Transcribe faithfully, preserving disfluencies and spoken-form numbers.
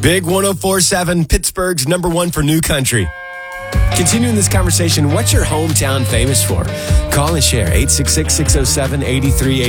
Big one oh four point seven, Pittsburgh's number one for new country. Continuing this conversation, what's your hometown famous for? Call and share eight six six, six oh seven, eight three eight three.